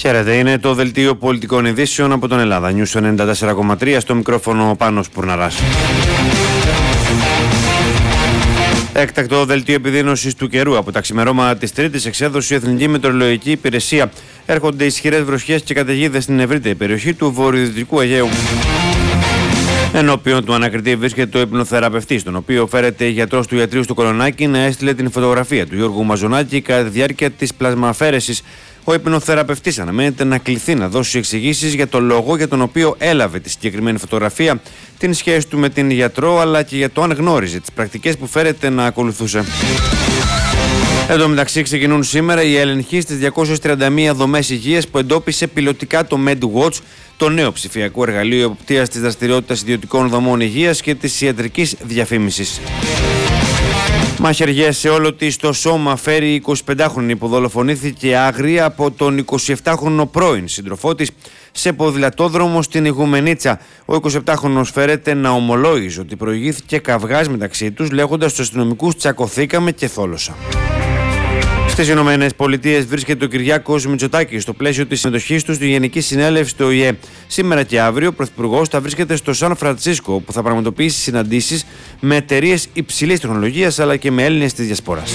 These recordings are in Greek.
Χαίρετε, είναι το δελτίο πολιτικών ειδήσεων από τον Ελλάδα. News 94,3, στο μικρόφωνο Πάνος Πουρναράς. Έκτακτο δελτίο επιδείνωσης του καιρού. Από τα ξημερώματα της Τρίτης εξέδωσε η Εθνική Μετεωρολογική Υπηρεσία. Έρχονται ισχυρές βροχές και καταιγίδες στην ευρύτερη περιοχή του βορειοδυτικού Αιγαίου. Ενώπιον του ανακριτή βρίσκεται ο υπνοθεραπευτής, τον οποίο φέρεται γιατρός του ιατρείου στο Κολονάκι να έστειλε την φωτογραφία του Γιώργου Μαζονάκη κατά τη διάρκεια της πλασμαφαίρεσης. Ο υπνοθεραπευτής αναμένεται να κληθεί να δώσει εξηγήσεις για το λόγο για τον οποίο έλαβε τη συγκεκριμένη φωτογραφία, την σχέση του με την γιατρό, αλλά και για το αν γνώριζε τις πρακτικές που φέρεται να ακολουθούσε. Εν τω μεταξύ, ξεκινούν σήμερα οι έλεγχοι στις 231 δομές υγείας που εντόπισε πιλωτικά το MedWatch, το νέο ψηφιακό εργαλείο εποπτείας της δραστηριότητας ιδιωτικών δομών υγείας και της ιατρικής διαφήμισης. Μαχαιριές σε όλο της το σώμα φέρει η 25χρονη που δολοφονήθηκε άγρια από τον 27χρονο πρώην σύντροφό της σε ποδηλατόδρομο στην Ιγουμενίτσα. Ο 27χρονος φέρεται να ομολόγησε ότι προηγήθηκε καυγάς μεταξύ τους, λέγοντας στους αστυνομικούς «τσακωθήκαμε και θόλωσα». Στις ΗΠΑ βρίσκεται ο Κυριάκος Μητσοτάκης στο πλαίσιο της συμμετοχής του στη Γενική Συνέλευση του ΟΗΕ. Σήμερα και αύριο ο Πρωθυπουργός θα βρίσκεται στο Σαν Φρανσίσκο, όπου θα πραγματοποιήσει συναντήσεις με εταιρείες υψηλής τεχνολογίας αλλά και με Έλληνες της διασπόρας.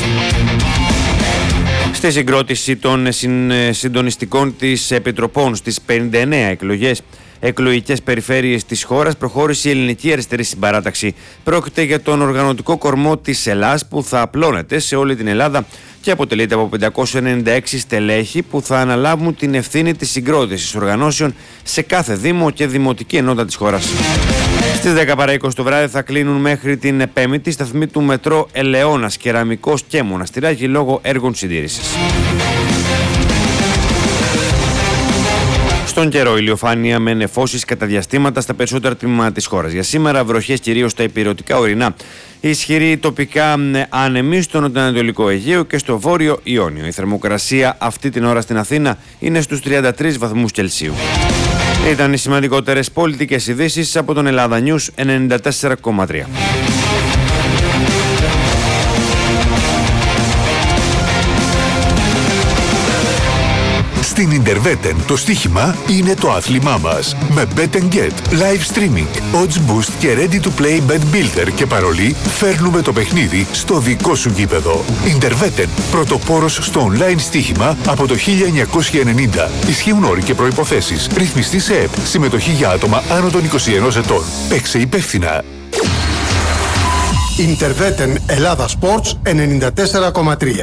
Στη συγκρότηση των συντονιστικών της Επιτροπών στις 59 εκλογικές περιφέρειες της χώρας προχώρησε η Ελληνική Αριστερή Συμπαράταξη. Πρόκειται για τον οργανωτικό κορμό της Ελλάς που θα απλώνεται σε όλη την Ελλάδα και αποτελείται από 596 στελέχη που θα αναλάβουν την ευθύνη της συγκρότησης οργανώσεων σε κάθε δήμο και δημοτική ενότητα της χώρας. Στις 10 παρά 20 το βράδυ θα κλείνουν μέχρι την Πέμπτη σταθμοί του μετρό Ελαιώνας, Κεραμικός και Μοναστηράκι λόγω έργων συντήρησης. Στον καιρό, ηλιοφάνεια με νεφώσεις κατά διαστήματα στα περισσότερα τμήματα της χώρας. Για σήμερα, βροχές κυρίως στα ηπειρωτικά ορεινά. Ισχυρή τοπικά άνεμη στο νοτιοανατολικό Αιγαίο και στο βόρειο Ιόνιο. Η θερμοκρασία αυτή την ώρα στην Αθήνα είναι στους 33 βαθμούς Κελσίου. Ήταν οι σημαντικότερες πολιτικές ειδήσεις από τον Ελλάδα News 94,3. Στην Interveten το στοίχημα είναι το άθλημά μας. Με Bet & Get, live streaming, odds boost και ready to play bet builder και παρολί φέρνουμε το παιχνίδι στο δικό σου γήπεδο. Interveten, πρωτοπόρος στο online στοίχημα από το 1990. Ισχύουν όροι και προϋποθέσεις. Ρυθμιστή σε ΕΠ. Συμμετοχή για άτομα άνω των 21 ετών. Παίξε υπεύθυνα. Interveten Ελλάδα Sports 94,3.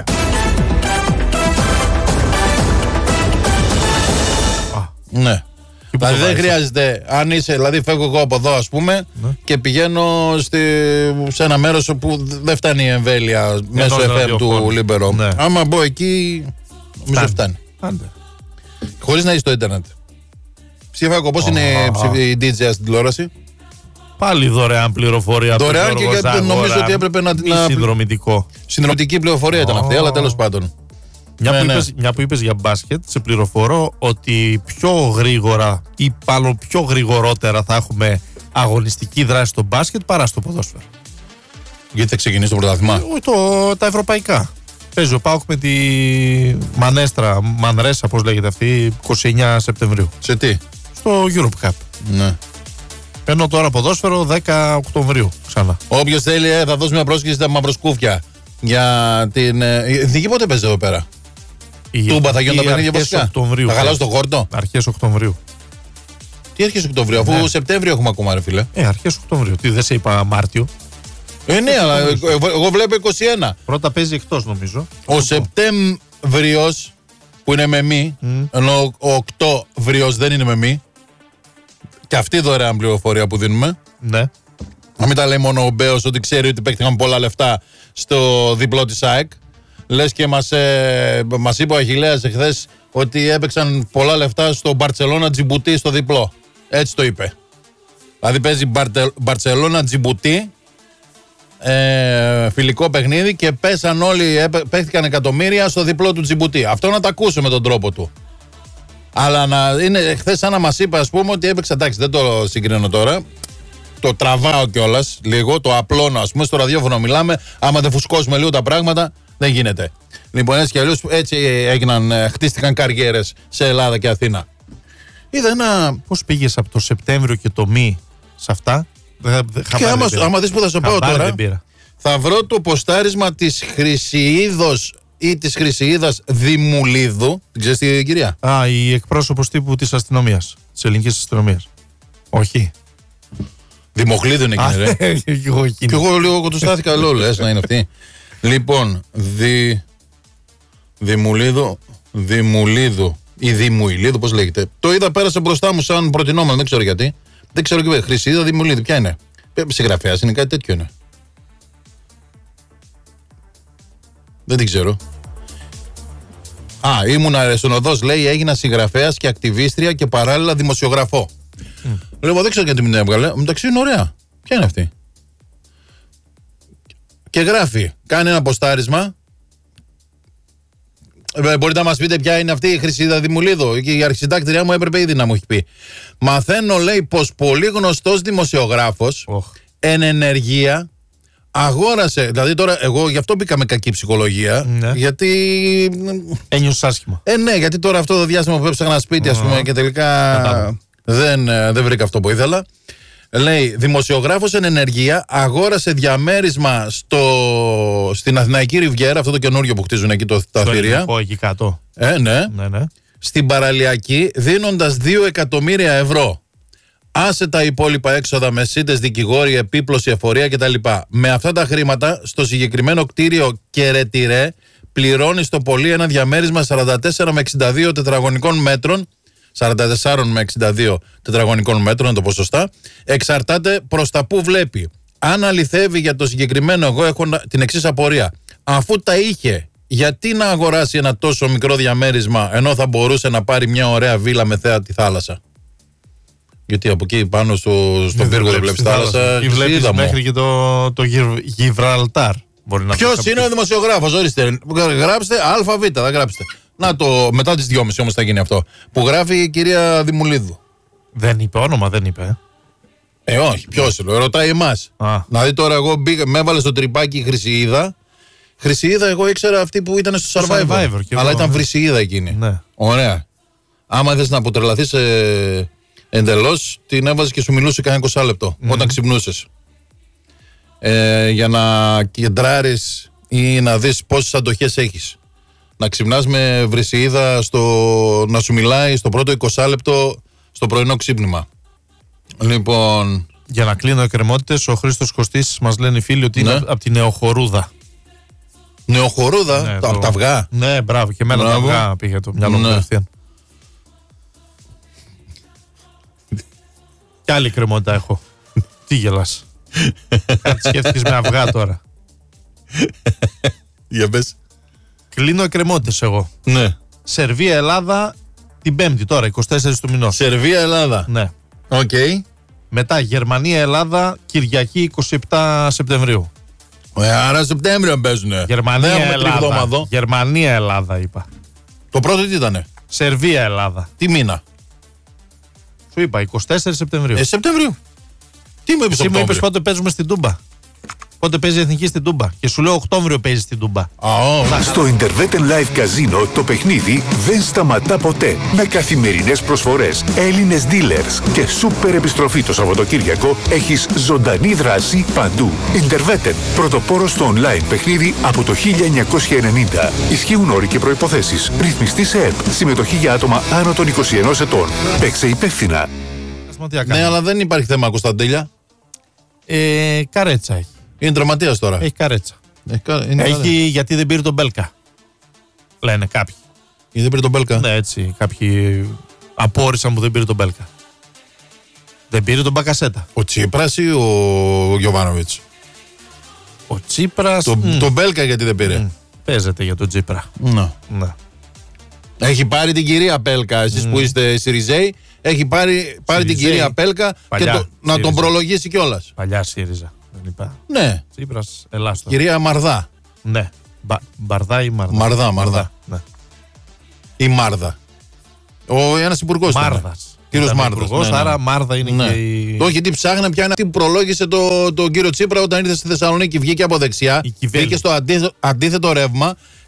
Ναι. Δηλαδή δεν χρειάζεται, αν είσαι, δηλαδή φεύγω εγώ από εδώ ας πούμε και πηγαίνω σε ένα μέρος όπου δεν φτάνει η εμβέλεια μέσω FM του Λίμπερο. Ναι. Άμα μπω εκεί, νομίζω φτάνει. Χωρίς να είσαι στο ίντερνετ. Ψηφάκο, πώς είναι η DJ στην τηλεόραση? Πάλι δωρεάν πληροφορία. Δωρεάν και νομίζω ότι έπρεπε να. Συνδρομητικό. Συνδρομητική πληροφορία ήταν αυτή, αλλά τέλος πάντων. Μια που είπες για μπάσκετ, σε πληροφορώ ότι πιο γρήγορα ή πάνω πιο γρηγορότερα θα έχουμε αγωνιστική δράση στο μπάσκετ παρά στο ποδόσφαιρο. Γιατί θα ξεκινήσει το πρωτάθλημα? Τα ευρωπαϊκά. Παίζει ο ΠΑΟΚ με τη Μανρέσα, πώς λέγεται αυτή, 29 Σεπτεμβρίου. Σε τι? Στο Europe Cup. Ναι. Παίρνω τώρα ποδόσφαιρο 10 Οκτωβρίου ξανά. Όποιος θέλει θα δώσει μια πρόσκληση στα Μαυροσκούφια. Για την. Εθνική πότε παίζει εδώ πέρα? Τούμπα θα γίνουν τα παιχνίδια βασικά. Θα χαλάσει το χόρτο. Αρχές Οκτωβρίου. Τι αρχές Οκτωβρίου, αφού Σεπτέμβριο έχουμε ακόμα, ρε φίλε. Αρχές Οκτωβρίου. Τι δεν σε είπα Μάρτιο? Ναι, αλλά εγώ βλέπω 21. Πρώτα παίζει εκτός νομίζω. Ο Σεπτέμβριος που είναι με μη, ενώ ο Οκτώβριος δεν είναι με μη. Και αυτή δωρεάν πληροφορία που δίνουμε. Ναι. Να μην τα λέει μόνο ο Μπέος ότι ξέρει ότι παίχτηκαν πολλά λεφτά στο διπλό της ΑΕΚ. Λες και μας είπε ο Αχιλλέας εχθές ότι έπαιξαν πολλά λεφτά στο Μπαρτσελώνα Τζιμπουτί στο διπλό. Έτσι το είπε. Δηλαδή παίζει Μπαρτσελώνα Τζιμπουτί, φιλικό παιχνίδι και πέσαν όλοι, παίχτηκαν εκατομμύρια στο διπλό του Τζιμπουτί. Αυτό να το ακούσω με τον τρόπο του. Αλλά είναι χθες σαν να μας είπε, ας πούμε, ότι έπαιξε, εντάξει, δεν το συγκρίνω τώρα. Το τραβάω κιόλας λίγο, το απλώνω, ας πούμε, στο ραδιόφωνο μιλάμε. Άμα δεν φουσκώσουμε λίγο τα πράγματα, δεν γίνεται. Λοιπόν, έτσι κι αλλιώς έτσι χτίστηκαν καριέρες σε Ελλάδα και Αθήνα. Είδα ένα. Πώς πήγες από το Σεπτέμβριο και το μη σε αυτά? Και άμα δεις που θα σου πω τώρα, θα βρω το ποστάρισμα της Χρυσιίδος ή της Χρυσιίδας Δημουλίδου. Την ξέρεις την κυρία? Η εκπρόσωπος τύπου της αστυνομίας, της ελληνικής αστυνομίας. Όχι. Δημοχλίδου είναι εκείνη, ρε. Και εγώ λίγο κοντοστάθηκα, λέω, λες να είναι αυτή. Λοιπόν, Δημουλίδου ή Δημουηλίδου, πώς λέγεται. Το είδα, πέρασε μπροστά μου σαν προτινόμενο, δεν ξέρω γιατί. Δεν ξέρω και Χρυσίδα Δημουλίδου, ποια είναι? Συγγραφέας είναι, κάτι τέτοιο είναι. Δεν την ξέρω. Ήμουνα στον οδός, λέει, έγινα συγγραφέας και ακτιβίστρια και παράλληλα δημοσιογραφό. Λέω, δεν ξέρω γιατί την έβγαλε. Μεταξύ είναι ωραία. Ποια είναι αυτή? Και γράφει, κάνει ένα ποστάρισμα. Μπορείτε να μας πείτε ποια είναι αυτή η Χρυσίδα Δημουλίδου? Και η αρχισυντάκτηριά μου έπρεπε ήδη να μου έχει πει. Μαθαίνω, λέει, πως πολύ γνωστός δημοσιογράφος εν ενεργεία αγόρασε. Δηλαδή τώρα εγώ γι' αυτό μπήκα με κακή ψυχολογία. Ναι. Γιατί. Ένιωσες άσχημα. Ναι, γιατί τώρα αυτό το διάστημα που έψαχνα ένα σπίτι, ας πούμε, και τελικά δεν βρήκα αυτό που ήθελα. Λέει, δημοσιογράφος εν ενεργεία αγόρασε διαμέρισμα στην Αθηναϊκή Ριβιέρα, αυτό το καινούριο που χτίζουν εκεί τα θηρία. Εκεί κάτω. Ναι. Στην Παραλιακή, δίνοντας 2 εκατομμύρια ευρώ. Άσε τα υπόλοιπα έξοδα, μεσίτες, δικηγόροι, επίπλωση, εφορία κτλ. Με αυτά τα χρήματα, στο συγκεκριμένο κτίριο Κερετηρέ, πληρώνει στο πολύ ένα διαμέρισμα 44 με 62 τετραγωνικών μέτρων. 44 με 62 τετραγωνικών μέτρων, το ποσοστά. Εξαρτάται προς τα που βλέπει. Αν αληθεύει για το συγκεκριμένο, εγώ έχω την εξής απορία. Αφού τα είχε, γιατί να αγοράσει ένα τόσο μικρό διαμέρισμα, ενώ θα μπορούσε να πάρει μια ωραία βίλα με θέα τη θάλασσα? Γιατί από εκεί πάνω στον πύργο δεν βλέπεις θάλασσα. Και βλέπεις μέχρι και το Γιβραλτάρ. Ποιος είναι ο δημοσιογράφος? Ορίστε, γράψτε ΑΒ, θα γράψετε. Να το μετά τις 2.30 όμως θα γίνει αυτό. Που γράφει η κυρία Δημουλίδου. Δεν είπε όνομα, δεν είπε. Όχι, ποιος είναι, ρωτάει εμάς. Να δει τώρα, εγώ με έβαλε στο τρυπάκι η Χρυσιίδα. Χρυσιίδα, εγώ ήξερα αυτή που ήταν στο Survivor. Αλλά ήταν Βρυσιίδα εκείνη. Ναι. Ωραία. Άμα θες να αποτρελαθείς εντελώς, την έβαζε και σου μιλούσε κανένα 20 λεπτό όταν ξυπνούσες. Για να κεντράρεις ή να δεις πόσες αντοχές έχεις. Να ξυπνάς με Βρυσιίδα να σου μιλάει στο πρώτο 20 λεπτό στο πρωινό ξύπνημα. Λοιπόν. Για να κλείνω εκκρεμότητες, ο Χρήστος Κωστής μας λένε οι φίλοι ότι είναι από τη Νεοχορούδα. Νεοχορούδα, ναι, από τα αυγά. Ναι, μπράβο, και εμένα τα αυγά πήγε το μυαλό μου κατευθείαν. Κι άλλη κρεμότητα έχω. Τι γελάς? Κάτι σκέφτηκες με αυγά τώρα. Για πες. Κλείνω εκκρεμότητες εγώ. Ναι. Σερβία-Ελλάδα την Πέμπτη τώρα, 24 του μηνός. Σερβία-Ελλάδα. Ναι. Οκ. Μετά Γερμανία-Ελλάδα, Κυριακή 27 Σεπτεμβρίου. Άρα Σεπτέμβριο παίζουνε. Γερμανία-Ελλάδα είπα. Το πρώτο τι ήτανε? Σερβία-Ελλάδα. Τι μήνα? Σου είπα 24 Σεπτεμβρίου. Σεπτεμβρίου. Τι μου είπες? Εσύ μου είπες πότε παίζουμε στην Τούμπα. Πότε παίζει η Εθνική στην Τούμπα. Και σου λέω Οκτώβριο παίζει στην Τούμπα. Στο Interveten Live Casino το παιχνίδι δεν σταματά ποτέ. Με καθημερινές προσφορές, Έλληνες dealers και σούπερ επιστροφή το Σαββατοκύριακο, έχεις ζωντανή δράση παντού. Interveten, πρωτοπόρος στο online παιχνίδι από το 1990. Ισχύουν όροι και προϋποθέσεις. Ρυθμιστή σε ΕΠ. Συμμετοχή για άτομα άνω των 21 ετών. Παίξε υπεύθυνα. Ναι, αλλά δεν υπάρχει θέμα, Κωνσταντέλια. Καρέτσα έχει. Είναι τραυματίας τώρα. Έχει καρέτσα. Έχει γιατί δεν πήρε τον Μπέλκα. Λένε κάποιοι. Γιατί δεν πήρε τον Μπέλκα? Ναι, έτσι. Κάποιοι απόρρισαν που δεν πήρε τον Μπέλκα. Δεν πήρε τον Μπακασέτα. Ο Τσίπρας ή ο Γιοβάνοβιτς? Ο Τσίπρας. Τον Μπέλκα γιατί δεν πήρε? Παίζεται για τον Τσίπρα. Ναι. Έχει πάρει την κυρία Πέλκα, εσείς που είστε Σιριζέοι. Έχει πάρει την κυρία Πέλκα και να τον προλογίσει κιόλας. Παλιά ΣΥΡΙΖΑ. Ναι. Τσίπρας, Ελλάστο. Κυρία Μαρδά. Ναι. Μπαρδά ή Μαρδά? Μαρδά. Ναι. Η Μάρδα. Ένας υπουργός. Μάρδας. Κύριος Μάρδας. Άρα Μάρδα είναι και η... Όχι, τι ψάχνε πια είναι αυτή που προλόγησε τον κύριο Τσίπρα όταν ήρθε στη Θεσσαλονίκη. Βγήκε από δεξιά. Βγήκε στο αντίθετο ρεύμα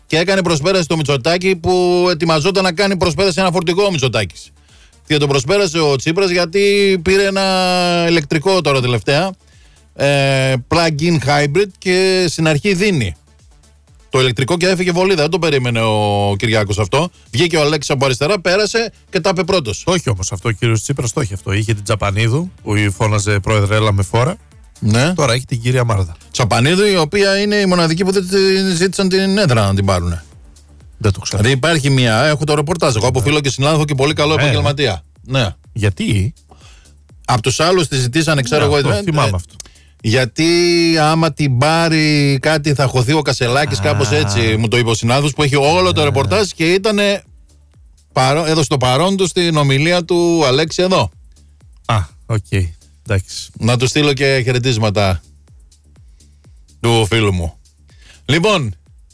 και έκανε προσπέραση το Μητσοτάκη που ετοιμαζόταν να κάνει προσπέραση ένα φορτηγό ο Μητσοτάκης. Και το προσπέρασε ο Τσίπρας γιατί πήρε ένα ηλεκτρικό τώρα τελευταία, plug-in hybrid, και στην αρχή δίνει το ηλεκτρικό και έφυγε βολίδα. Δεν το περίμενε ο Κυριάκος αυτό. Βγήκε ο Αλέξης από αριστερά, πέρασε και τα είπε πρώτος. Το έχει όμως αυτό ο κύριος Τσίπρας, το έχει αυτό. Είχε την Τσαπανίδου που φώναζε πρόεδρε, έλα με φόρα. Ναι. Τώρα έχει την κυρία Μάρδα. Τσαπανίδου, η οποία είναι η μοναδική που δεν ζήτησαν την έδρα να την πάρουν. Δεν το ξέρω. Δηλαδή υπάρχει μία, έχω το ρεπορτάζ. Εγώ από φίλο και συνάδελφο και πολύ καλό επαγγελματία. Ναι. Γιατί? Από τους άλλους τη ζητήσανε, ξέρω εγώ. Το θυμάμαι αυτό. Γιατί άμα την πάρει κάτι θα χωθεί ο Κασελάκης, κάπως έτσι μου το είπε ο συνάδελφος που έχει όλο το ρεπορτάζ και ήταν έδωσε το παρόν του στην ομιλία του Αλέξη εδώ. Οκ. Εντάξει. Να του στείλω και χαιρετίσματα του φίλου μου. Λοιπόν,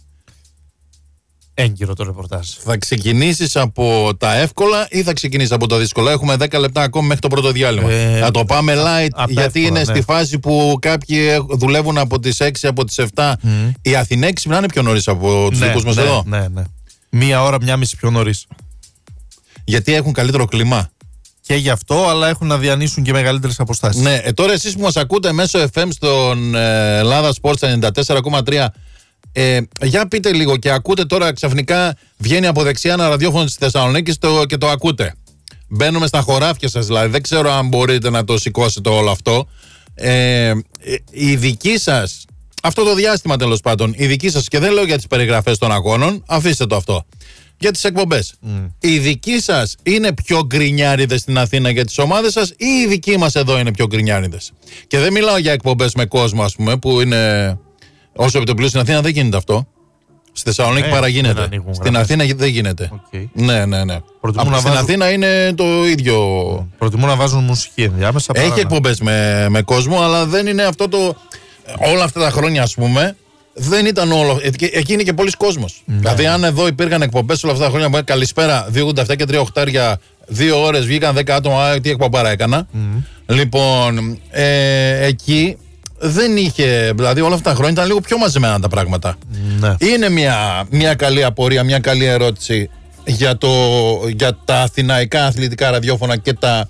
έγκυρο το ρεπορτάζ. θα ξεκινήσεις από τα εύκολα ή θα ξεκινήσεις από τα δύσκολα? Έχουμε 10 λεπτά ακόμη μέχρι το πρώτο διάλειμμα. Θα το πάμε light, γιατί εύκολα, είναι στη φάση που κάποιοι δουλεύουν από τις 6, από τις 7. Οι Αθηναίοι ξυπνάνε πιο νωρίς από τους δικούς μας εδώ. Ναι. Μία ώρα, μία μισή πιο νωρίς. Γιατί έχουν καλύτερο κλίμα. Και γι' αυτό, αλλά έχουν να διανύσουν και μεγαλύτερες αποστάσεις. Ναι, τώρα εσείς που μας ακούτε μέσω FM στον Ελλάδα Sports 94,3, για πείτε λίγο, και ακούτε τώρα ξαφνικά βγαίνει από δεξιά ένα ραδιόφωνο της Θεσσαλονίκης και το ακούτε. Μπαίνουμε στα χωράφια σας, δηλαδή δεν ξέρω αν μπορείτε να το σηκώσετε όλο αυτό. Η δική σας, αυτό το διάστημα τέλος πάντων, η δική σας, και δεν λέω για τις περιγραφές των αγώνων, αφήστε το αυτό, για τις εκπομπές. Οι δικοί σας είναι πιο γκρινιάριδες στην Αθήνα για τις ομάδες σας, ή οι δικοί μας εδώ είναι πιο γκρινιάριδες? Και δεν μιλάω για εκπομπές με κόσμο, ας πούμε, που είναι όσο επιτοπλίου στην Αθήνα δεν γίνεται αυτό. Στη Θεσσαλονίκη παραγίνεται. Στην Αθήνα δεν γίνεται. Okay. Ναι. Στην Αθήνα είναι το ίδιο. Προτιμούν να βάζουν μουσική ενδιάμεσα. Έχει εκπομπές με κόσμο, αλλά δεν είναι αυτό το. Όλα αυτά τα χρόνια, ας πούμε, δεν ήταν όλο. Εκεί είναι και πολλοί κόσμος. Δηλαδή, αν εδώ υπήρχαν εκπομπές όλα αυτά τα χρόνια, καλησπέρα, 2,87 και 3 οχτάρια, 2 ώρες βγήκαν 10 άτομα, τι εκπομπάρα έκανα. Λοιπόν, εκεί δεν είχε. Δηλαδή, όλα αυτά τα χρόνια ήταν λίγο πιο μαζεμένα τα πράγματα. Ναι. Είναι μια καλή απορία, μια καλή ερώτηση για τα αθηναϊκά αθλητικά ραδιόφωνα και τα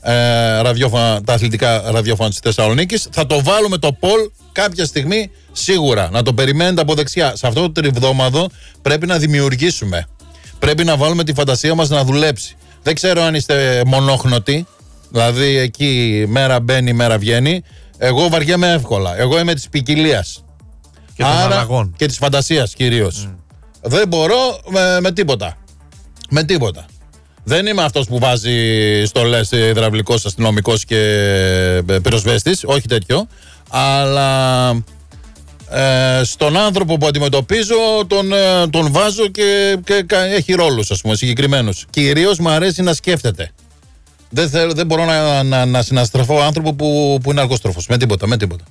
αθλητικά ραδιόφωνα της Θεσσαλονίκης. Θα το βάλουμε το poll κάποια στιγμή σίγουρα. Να το περιμένετε από δεξιά. Σε αυτό το τριβδόμαδο πρέπει να δημιουργήσουμε. Πρέπει να βάλουμε τη φαντασία μας να δουλέψει. Δεν ξέρω αν είστε μονόχνοτοι. Δηλαδή εκεί μέρα μπαίνει, μέρα βγαίνει. Εγώ βαριέμαι εύκολα. Εγώ είμαι της ποικιλίας. Και των αλλαγών. Και της φαντασίας κυρίως. Δεν μπορώ με τίποτα. Με τίποτα. Δεν είμαι αυτός που βάζει στολές υδραυλικός, αστυνομικός και πυροσβέστης. Όχι τέτοιο. Αλλά στον άνθρωπο που αντιμετωπίζω τον βάζω και έχει ρόλους, ας πούμε, συγκεκριμένους. Κυρίως μου αρέσει να σκέφτεται. Δεν μπορώ να συναστραφώ άνθρωπο που είναι αργόστροφος. Με τίποτα.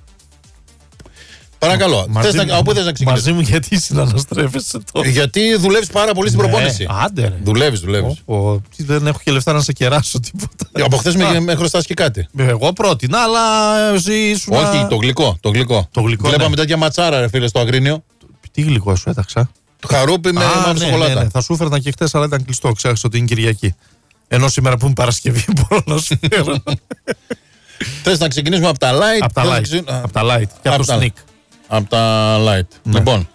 Παρακαλώ. Πού θες να ξεκινήσεις? Μαζί μου, γιατί συναναστρέφεσαι τώρα? Γιατί δουλεύεις πάρα πολύ στην προπόνηση. Άντε ρε. Δουλεύεις. Δεν έχω και λεφτά να σε κεράσω τίποτα. Από χθες με χρωστάς και κάτι. Εγώ πρότεινα, αλλά εσύ ήσουν. Όχι, το γλυκό. Βλέπαμε τέτοια ματσάρα, ρε φίλε, στο Αγρίνιο. Τι γλυκό σου έταξα? Το χαρούπι με μαύρη σοκολάτα. Ναι. Θα σου έφερνα και χτες, αλλά ήταν κλειστό. Ξέχασα ότι είναι Κυριακή. Ενώ σήμερα που είναι Παρασκευή μπορώ να σου φέρω. Θες να ξεκινήσουμε από τα light? Από τα light και από το sneak. Από τα light. Ναι. Λοιπόν,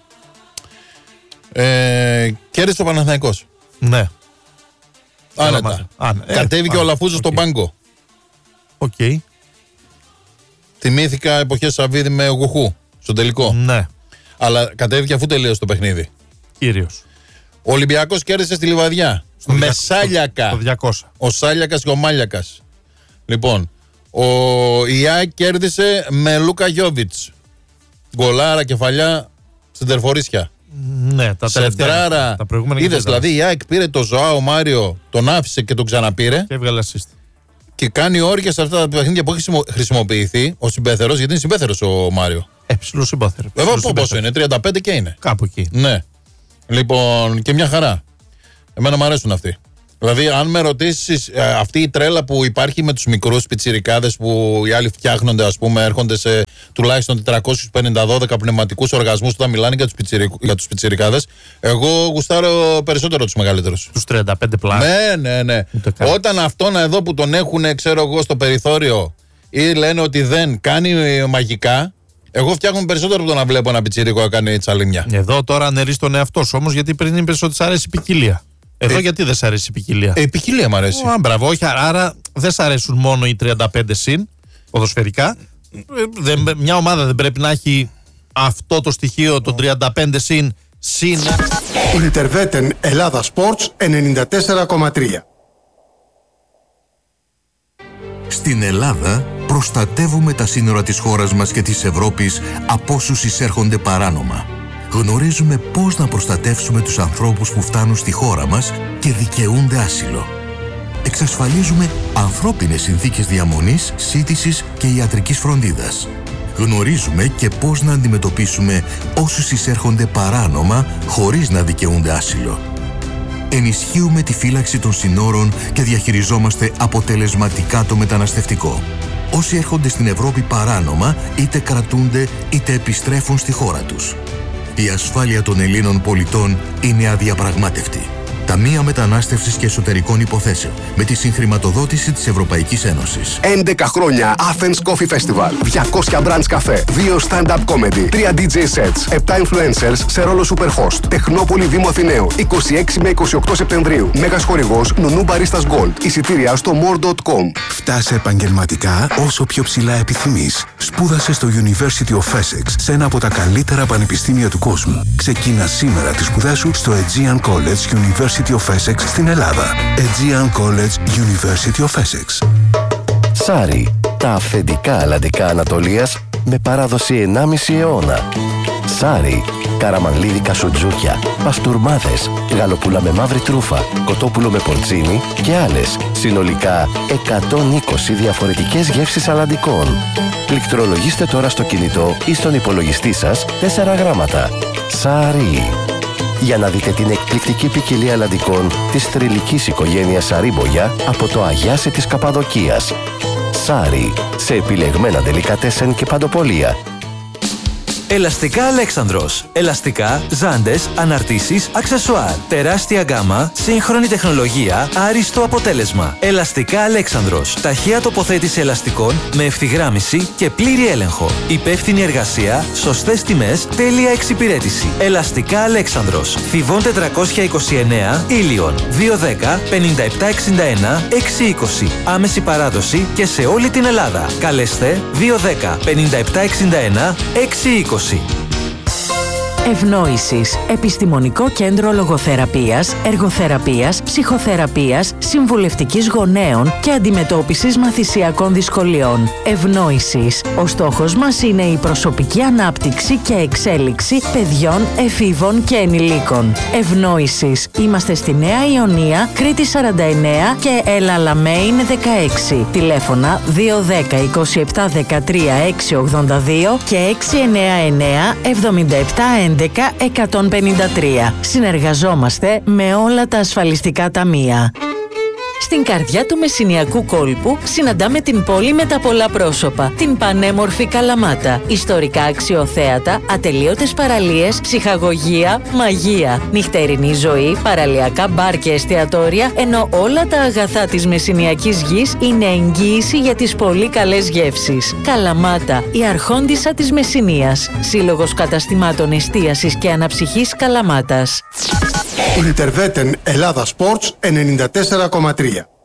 κέρδισε ο Παναθηναϊκός. Ναι. Άνετα. Κατέβηκε ο Λαφούζος στον πάγκο. Οκ. Θυμήθηκα εποχές Σαββίδη με Γουχού στον τελικό. Ναι. Αλλά κατέβηκε αφού τελείωσε το παιχνίδι. Κύριος. Ο Ολυμπιακός κέρδισε στη Λιβαδιά. Με Σάλιακα. Το 200. Ο Σάλιακας και ο Μάλιακας. Λοιπόν, η ΑΕΚ κέρδισε με Λούκα Γιόβιτς. Γκολάρα, κεφαλιά, σεντερφορίσια. Ναι, τα τελευταία. Τα προηγούμενα. Είδες, δηλαδή η ΑΕΚ πήρε το Ζωάο Μάριο, τον άφησε και τον ξαναπήρε. Και έβγαλε assist. Και κάνει όρια σε αυτά τα παιχνίδια που έχει χρησιμοποιηθεί ο συμπέθερος, γιατί είναι συμπέθερος ο Μάριο. Ψηλό συμπέθερο. Πόσο είναι, 35 και είναι. Κάπου εκεί. Ναι. Λοιπόν, και μια χαρά. Εμένα μου αρέσουν αυτοί. Δηλαδή, αν με ρωτήσεις, αυτή η τρέλα που υπάρχει με τους μικρούς πιτσιρικάδες που οι άλλοι φτιάχνονται, ας πούμε, έρχονται σε τουλάχιστον 450-12 πνευματικούς οργασμούς όταν μιλάνε για τους πιτσιρικάδες, εγώ γουστάρω περισσότερο τους μεγαλύτερους. Τους 35 πλάσ. Ναι. Όταν αυτόν εδώ που τον έχουν, ξέρω εγώ, στο περιθώριο ή λένε ότι δεν κάνει μαγικά, εγώ φτιάχνω περισσότερο από το να βλέπω ένα πιτσιρίκο να κάνει τσαλίμια. Εδώ τώρα αναιρείς τον εαυτό σου όμως, γιατί πριν είπες ότι σ' αρέσει η ποικιλία. Εδώ γιατί δεν σ' αρέσει η ποικιλία? Η ποικιλία μου αρέσει. Μπράβο, όχι, άρα δεν σ' αρέσουν μόνο οι 35 συν ποδοσφαιρικά. Μια ομάδα δεν πρέπει να έχει αυτό το στοιχείο, το 35 συν. Ιντερβέτεν Ελλάδα Sports 94,3. Στην Ελλάδα προστατεύουμε τα σύνορα της χώρας μας και της Ευρώπης από όσους εισέρχονται παράνομα. Γνωρίζουμε πώς να προστατεύσουμε τους ανθρώπους που φτάνουν στη χώρα μας και δικαιούνται άσυλο. Εξασφαλίζουμε ανθρώπινες συνθήκες διαμονής, σύντησης και ιατρικής φροντίδας. Γνωρίζουμε και πώς να αντιμετωπίσουμε όσους εισέρχονται παράνομα χωρίς να δικαιούνται άσυλο. Ενισχύουμε τη φύλαξη των συνόρων και διαχειριζόμαστε αποτελεσματικά το μεταναστευτικό. Όσοι έρχονται στην Ευρώπη παράνομα είτε κρατούνται είτε επιστρέφουν στη χώρα τους. Η ασφάλεια των Ελλήνων πολιτών είναι αδιαπραγμάτευτη. Ταμεία Μετανάστευσης και Εσωτερικών Υποθέσεων με τη συγχρηματοδότηση της Ευρωπαϊκής Ένωσης. 11 χρόνια Athens Coffee Festival. 200 brands καφέ. 2 stand-up comedy. 3 DJ sets. 7 influencers σε ρόλο superhost. Τεχνόπολη Δήμου Αθηναίου. 26 με 28 Σεπτεμβρίου. Μέγας χορηγός Νουνού Baristas Gold. Εισιτήρια στο more.com. Φτάσε επαγγελματικά όσο πιο ψηλά επιθυμείς. Σπούδασε στο University of Essex σε ένα από τα καλύτερα πανεπιστήμια του κόσμου. Ξεκίνα σήμερα τη σπουδά σου στο Aegean College University of Essex στην Ελλάδα. Aegean College University of Essex. Σάρι, τα αυθεντικά αλλαντικά Ανατολίας με παράδοση 1,5 αιώνα. Σάρι, καραμανλίδικα σουτζούκια, παστούρμάδες, γαλοπούλα με μαύρη τρούφα, κοτόπουλο με πορτσίνι και άλλες. Συνολικά 120 διαφορετικές γεύσεις αλλαντικών. Πληκτρολογήστε τώρα στο κινητό ή στον υπολογιστή σας 4 γράμματα. Σάρι. Για να δείτε την εκπληκτική ποικιλία αλλαντικών της θρυλικής οικογένειας Σαρίμπογια από το Αγιάσι της Καπαδοκίας. Σάρι, σε επιλεγμένα ντελικατέσεν και παντοπολία. Ελαστικά Αλέξανδρος. Ελαστικά, ζάντες, αναρτήσεις, αξεσουάρ. Τεράστια γκάμα, σύγχρονη τεχνολογία, άριστο αποτέλεσμα. Ελαστικά Αλέξανδρος. Ταχεία τοποθέτηση ελαστικών με ευθυγράμμιση και πλήρη έλεγχο. Υπεύθυνη εργασία, σωστές τιμές, τέλεια εξυπηρέτηση. Ελαστικά Αλέξανδρος. Θηβών 429, Ήλιον. 210 5761 620. Άμεση παράδοση και σε όλη την Ελλάδα. Καλέστε 210 5761 620. Ευνόησης. Επιστημονικό κέντρο λογοθεραπείας, εργοθεραπείας, ψυχοθεραπείας, συμβουλευτικής γονέων και αντιμετώπισης μαθησιακών δυσκολιών. Ευνόησης. Ο στόχος μας είναι η προσωπική ανάπτυξη και εξέλιξη παιδιών, εφήβων και ενηλίκων. Ευνόησης. Είμαστε στη Νέα Ιωνία, Κρήτη 49 και Ελαλαμέιν 16. Τηλέφωνα 210 27 13 682 και 699 77 11-153. Συνεργαζόμαστε με όλα τα ασφαλιστικά ταμεία. Στην καρδιά του Μεσσηνιακού κόλπου συναντάμε την πόλη με τα πολλά πρόσωπα, την πανέμορφη Καλαμάτα. Ιστορικά αξιοθέατα, ατελείωτες παραλίες, ψυχαγωγία, μαγεία, νυχτερινή ζωή, παραλιακά μπαρ και εστιατόρια, ενώ όλα τα αγαθά της Μεσσηνιακής γης είναι εγγύηση για τις πολύ καλές γεύσεις. Καλαμάτα, η αρχόντισσα της Μεσσηνίας. Σύλλογος καταστημάτων εστίασης και αναψυχής Καλαμάτας. Ιντερβέτεν Ελλάδα Sports 94,3.